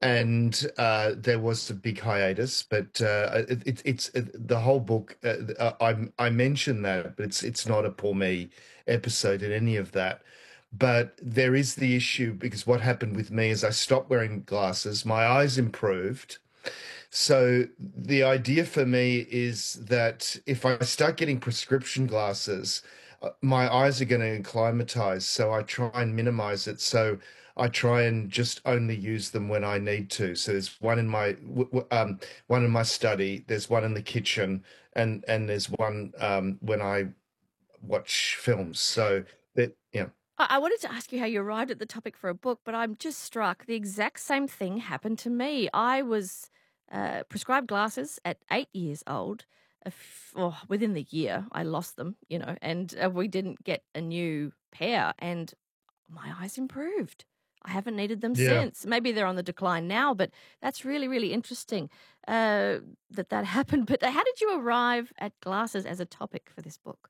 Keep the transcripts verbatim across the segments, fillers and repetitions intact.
and uh, there was a big hiatus, but uh, it, it, it's it, the whole book. Uh, uh, I I mentioned that, but it's it's not a poor me episode in any of that. But there is the issue because what happened with me is I stopped wearing glasses, my eyes improved. So the idea for me is that if I start getting prescription glasses, uh, my eyes are going to acclimatize. So I try and minimize it. So I try and just only use them when I need to. So there's one in my w- w- um, one in my study. There's one in the kitchen, and and there's one um, when I watch films. So that yeah. I I wanted to ask you how you arrived at the topic for a book, but I'm just struck. The exact same thing happened to me. I was uh, prescribed glasses at eight years old. A f- oh, within the year, I lost them, you know, and uh, we didn't get a new pair, and my eyes improved. I haven't needed them Yeah. since. Maybe they're on the decline now, but that's really, really interesting uh, that that happened. But how did you arrive at glasses as a topic for this book?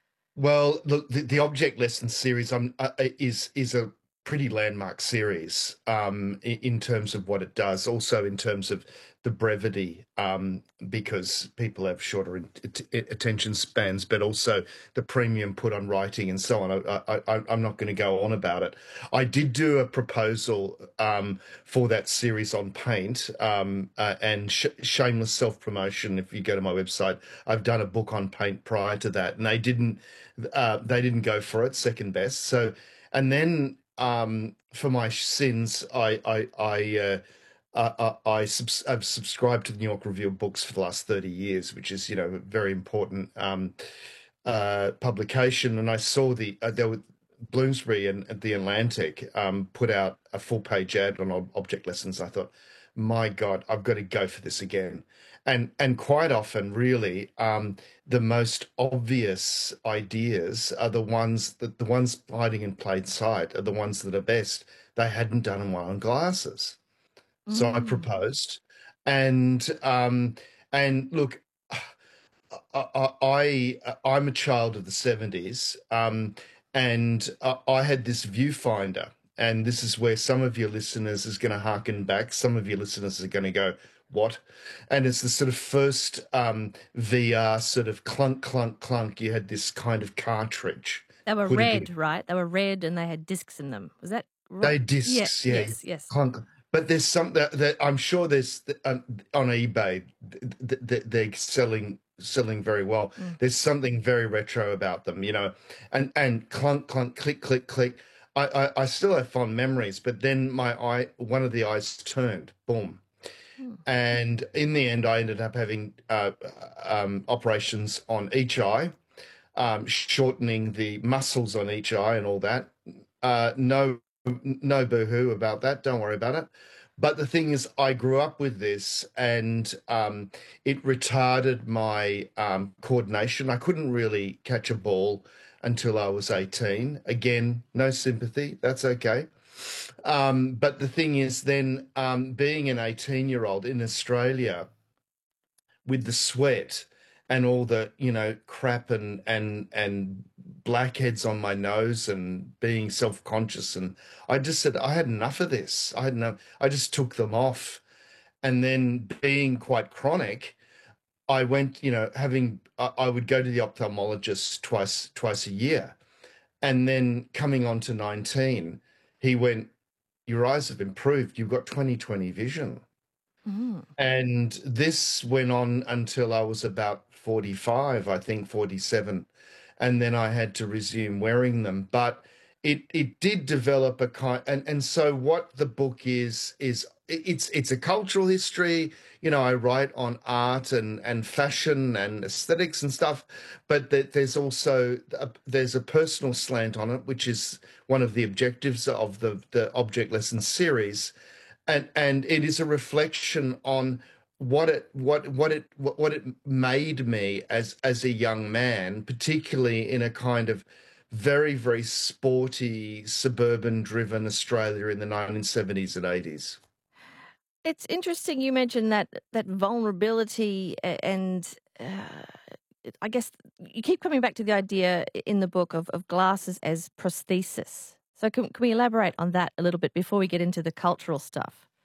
Well, look, the, the Object Lessons series um, uh, uh, is is a pretty landmark series um, in, in terms of what it does, also in terms of the brevity, um, because people have shorter in, at- attention spans, but also the premium put on writing and so on. I, I, I, I'm not going to go on about it. I did do a proposal um, for that series on paint, um, uh, and sh shameless self promotion. If you go to my website, I've done a book on paint prior to that, and they didn't uh, they didn't go for it, second best. So, and then um, for my sins, I I I uh, uh, I, I subs I've subscribed to the New York Review of Books for the last thirty years, which is, you know, a very important um, uh, publication. And I saw the uh, there were Bloomsbury and, and the Atlantic um, put out a full page ad on ob- object lessons. I thought, my God, I've got to go for this again. And and quite often, really, um, the most obvious ideas are the ones that the ones hiding in plain sight are the ones that are best. They hadn't done them well on glasses. So I Mm. proposed, and um, and look, I, I I'm a child of the seventies, um, and I, I had this viewfinder, and this is where some of your listeners is going to harken back. Some of your listeners are going to go, "What?" And it's the sort of first um, V R sort of clunk, clunk, clunk. You had this kind of cartridge, They were put it in. red, right? They were red and they had discs in them. Was that right? They Yeah, discs, yeah, yes, yes. clunk. But there's some that, that I'm sure there's um, on eBay th th they're selling selling very well. Mm. There's something very retro about them, you know, and and clunk clunk click click click. I, I I still have fond memories, but then my eye, one of the eyes turned, boom, Mm. and in the end, I ended up having uh, um, operations on each eye, um, shortening the muscles on each eye and all that. Uh, no, no boohoo about that. Don't worry about it. But the thing is, I grew up with this, and um, it retarded my um, coordination. I couldn't really catch a ball until I was eighteen. Again, no sympathy. That's okay. Um, but the thing is, then um, being an eighteen year old in Australia with the sweat and all the, you know, crap and and and blackheads on my nose and being self-conscious, and I just said I had enough of this. I had enough. I just took them off, and then being quite chronic, I went, you know, having I, I would go to the ophthalmologist twice twice a year, and then coming on to nineteen, he went, your eyes have improved. You've got twenty twenty vision. Mm. And this went on until I was about forty-five, I think forty-seven. And then I had to resume wearing them. But it it did develop a kind, and, and so what the book is is it's it's a cultural history. You know, I write on art and and fashion and aesthetics and stuff, but that there's also a, there's a personal slant on it, which is one of the objectives of the the Object Lesson series, and and it is a reflection on what it what what it what, what it made me as as a young man, particularly in a kind of very very sporty suburban driven Australia in the nineteen seventies and eighties. It's interesting you mentioned that that vulnerability a- and uh, it- I guess you keep coming back to the idea in the book of, of glasses as prosthesis. So can, can we elaborate on that a little bit before we get into the cultural stuff?